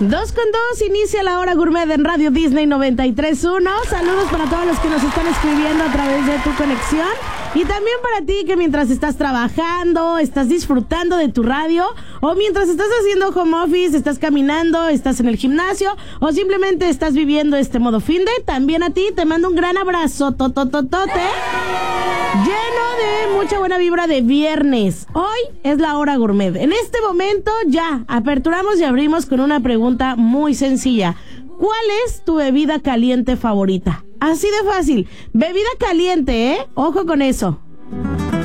2:02, inicia la hora gourmet en Radio Disney 93.1. Saludos para todos los que nos están escribiendo a través de tu conexión. Y también para ti que mientras estás trabajando, estás disfrutando de tu radio, o mientras estás haciendo home office, estás caminando, estás en el gimnasio, o simplemente estás viviendo este modo fin de, también a ti te mando un gran abrazo, totototote, lleno de mucha buena vibra de viernes. Hoy es la hora gourmet. En este momento ya aperturamos y abrimos con una pregunta muy sencilla. ¿Cuál es tu bebida caliente favorita? Así de fácil. Bebida caliente, ¿eh? Ojo con eso.